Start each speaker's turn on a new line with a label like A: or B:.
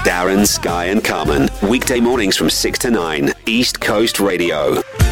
A: Darren, Sky and Carmen. Weekday mornings from 6 to 9. East Coast Radio.